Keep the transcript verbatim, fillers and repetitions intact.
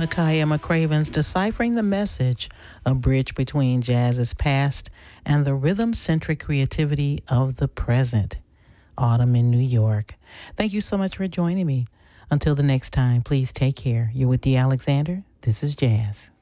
Micaiah McCraven's Deciphering the Message, a bridge between jazz's past and the rhythm-centric creativity of the present. Autumn in New York. Thank you so much for joining me. Until the next time, please take care. You're with Dee Alexander. This is Jazz.